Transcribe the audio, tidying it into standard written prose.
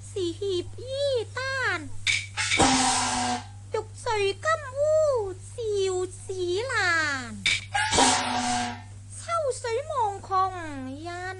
是協衣丹，玉碎金烏笑似蘭，秋水望窮也